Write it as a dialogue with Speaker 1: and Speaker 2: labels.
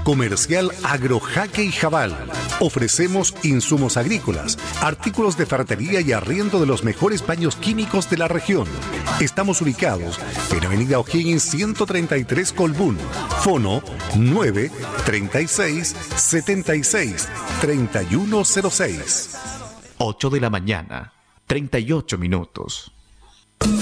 Speaker 1: Comercial Agrojaque y Jabal. Ofrecemos insumos agrícolas, artículos de ferretería y arriendo de los mejores baños químicos de la región. Estamos ubicados en Avenida O'Higgins 133 Colbún. Fono 936 76 3106.
Speaker 2: 8 de la mañana, 38 minutos.